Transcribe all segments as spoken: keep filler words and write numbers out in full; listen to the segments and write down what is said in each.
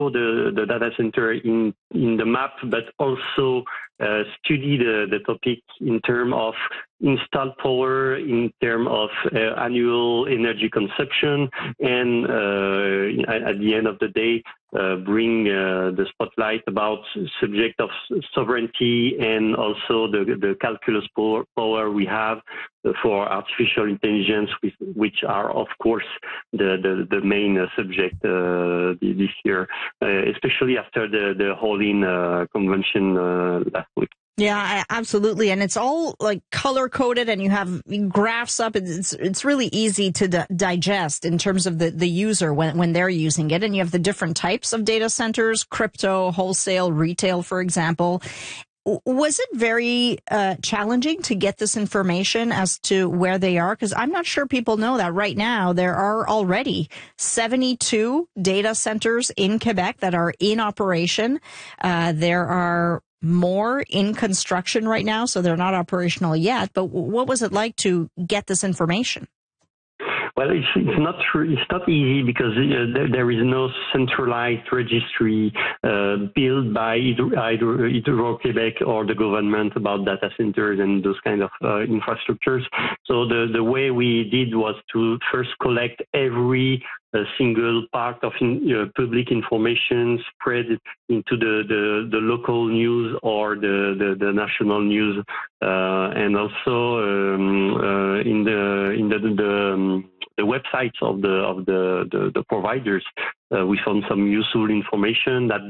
the, the data center in, in the map, but also uh, study the, the topic in terms of installed power, in terms of uh, annual energy consumption, and uh, at the end of the day, uh, bring uh, the spotlight about subject of sovereignty and also the, the calculus power, power we have for artificial intelligence, which are, of course, the, the, the main uh, subject uh, this year, uh, especially after the, the Hall-in uh, convention uh, last week. Yeah, absolutely. And it's all like color coded and you have graphs up. It's it's really easy to di- digest in terms of the, the user when, when they're using it. And you have the different types of data centers, crypto, wholesale, retail, for example. Was it very uh, challenging to get this information as to where they are? Because I'm not sure people know that right now there are already seventy-two data centers in Quebec that are in operation. Uh, there are more in construction right now, so they're not operational yet. But what was it like to get this information? Well, it's, it's not it's not easy because uh, there, there is no centralized registry uh, built by either, either, either Quebec or the government about data centers and those kind of uh, infrastructures. So the, the way we did was to first collect every a single part of in, uh, public information, spread into the, the, the local news or the, the, the national news, uh, and also um, uh, in the in the the, um, the websites of the of the the, the providers. Uh, we found some useful information that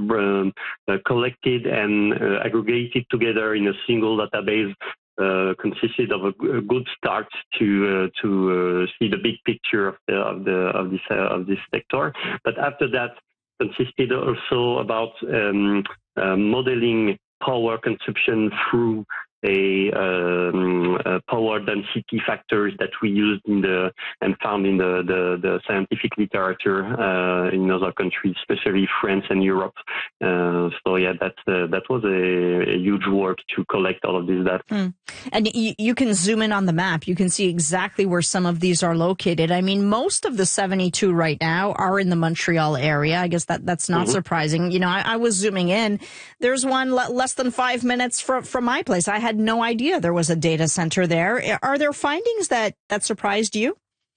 uh, uh, collected and uh, aggregated together in a single database. Uh, consisted of a, a good start to uh, to uh, see the big picture of the of the of this uh, of this sector. But after that, consisted also about um, uh, modeling power consumption through a, um, a power density factors that we used in the and found in the the, the scientific literature uh, in other countries, especially France and Europe. Uh, so yeah, that uh, that was a, a huge work to collect all of this data. Mm. And you, you can zoom in on the map. You can see exactly where some of these are located. I mean, most of the seventy-two right now are in the Montreal area. I guess that that's not mm-hmm. surprising. You know, I, I was zooming in. There's one le- less than five minutes from from my place. I had no idea there was a data center there. Are there findings that, that surprised you?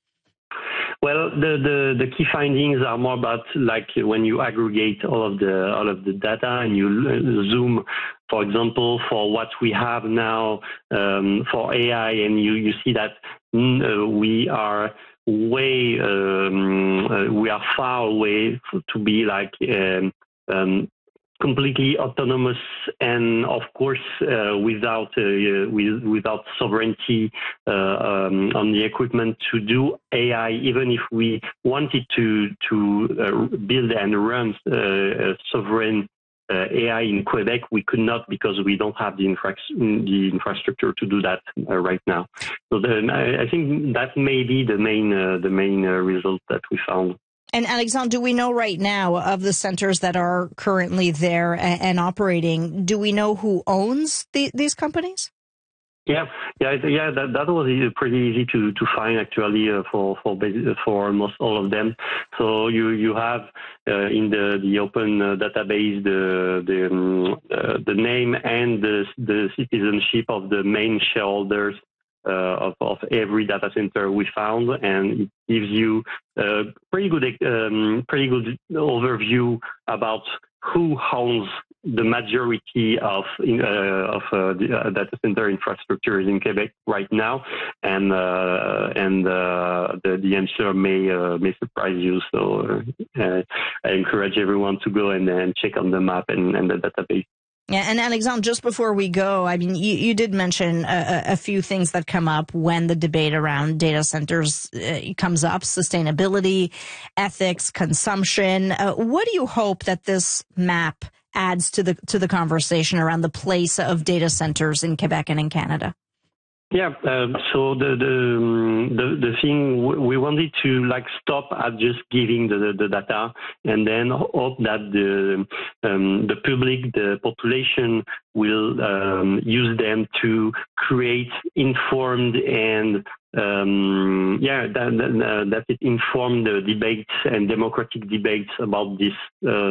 Well, the, the, the key findings are more about like when you aggregate all of the all of the data and you zoom, for example, for what we have now um, for A I, and you, you see that uh, we are way um, uh, we are far away to be like um, um, completely autonomous and, of course, uh, without uh, with, without sovereignty uh, um, on the equipment to do A I. Even if we wanted to to uh, build and run uh, a sovereign uh, A I in Quebec, we could not because we don't have the, infra- the infrastructure to do that uh, right now. So then I, I think that may be the main uh, the main uh, result that we found. And Alexandre, do we know right now of the centers that are currently there and, and operating, do we know who owns the, these companies? Yeah, yeah, yeah. That that was pretty easy to, to find actually uh, for for for almost all of them. So you you have uh, in the the open uh, database the the um, uh, the name and the the citizenship of the main shareholders. Uh, of, of every data center we found, and it gives you a pretty good, um, pretty good overview about who owns the majority of uh, of uh, the uh, data center infrastructures in Quebec right now, and uh, and uh, the the answer may uh, may surprise you. So uh, I encourage everyone to go and, and check on the map and, and the database. Yeah, and Alexandre, just before we go, I mean, you, you did mention a, a few things that come up when the debate around data centers uh, comes up: sustainability, ethics, consumption. Uh, what do you hope that this map adds to the to the conversation around the place of data centers in Quebec and in Canada? Yeah, um, so the the, um, the the thing we wanted to like stop at just giving the, the, the data and then hope that the um, the public, the population will um, use them to create informed and um, yeah that that, that it inform the debates and democratic debates about this. Uh,